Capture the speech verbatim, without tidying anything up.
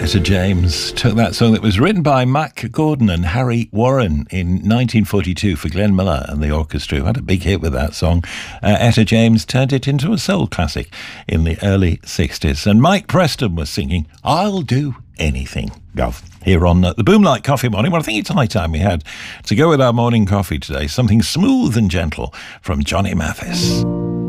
Etta James took that song that was written by Mac Gordon and Harry Warren in nineteen forty-two for Glenn Miller and the orchestra, who had a big hit with that song. Uh, Etta James turned it into a soul classic in the early sixties. And Mike Preston was singing I'll Do Anything, Gov, here on uh, the Boomlight Coffee Morning. Well, I think it's high time we had to go with our morning coffee today. Something smooth and gentle from Johnny Mathis.